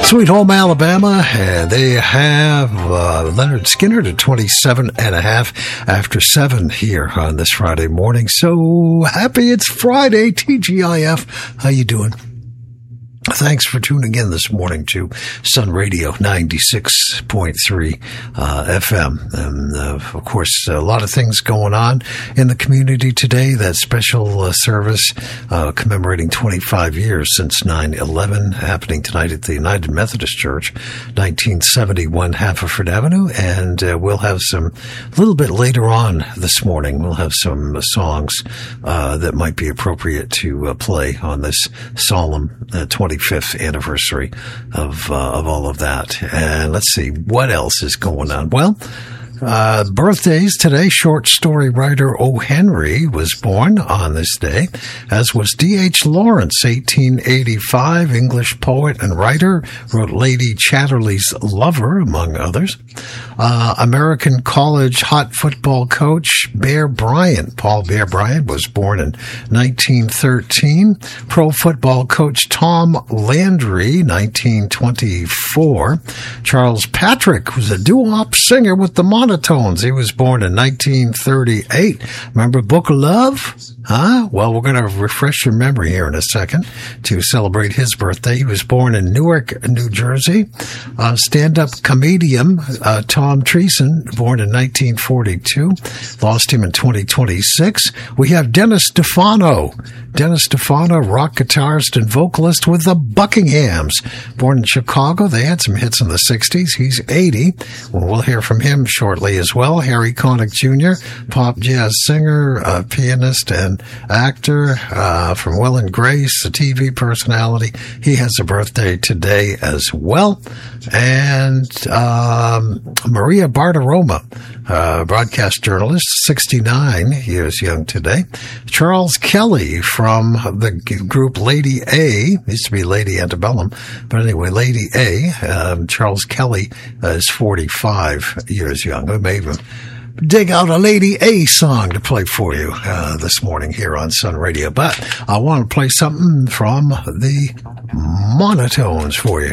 Sweet Home Alabama, and they have Leonard Skinner to 27.5 after 7 here on this Friday morning. So happy it's Friday, TGIF. How you doing? Thanks for tuning in this morning to Sun Radio 96.3 FM. And, of course, a lot of things going on in the community today. That special service commemorating 25 years since 9/11 happening tonight at the United Methodist Church, 1971 Haverford Avenue. And we'll have some, a little bit later on this morning, we'll have some songs that might be appropriate to play on this solemn 25th anniversary of all of that. And let's see what else is going on. Well, birthdays today. Short story writer O. Henry was born on this day, as was D.H. Lawrence, 1885, English poet and writer, wrote Lady Chatterley's Lover, among others. American college hot football coach Bear Bryant, Paul Bear Bryant, was born in 1913. Pro football coach Tom Landry, 1924. Charles Patrick was a doo-wop singer with the Monotones. He was born in 1938. Remember Book of Love? Huh? Well, we're going to refresh your memory here in a second to celebrate his birthday. He was born in Newark, New Jersey. Stand-up comedian Tom Treason, born in 1942. Lost him in 2026. We have Dennis Stefano. Dennis Stefano, rock guitarist and vocalist with the Buckinghams. Born in Chicago. They had some hits in the 60s. He's 80. Well, we'll hear from him shortly as well. Harry Connick Jr., pop jazz singer, pianist, and actor from Will and Grace, a TV personality. He has a birthday today as well. And Maria Bartiromo, broadcast journalist, 69 years young today. Charles Kelly from the group Lady A, used to be Lady Antebellum, but anyway, Lady A. Charles Kelly is 45 years young. We may even dig out a Lady A song to play for you this morning here on Sun Radio. But I want to play something from the Monotones for you.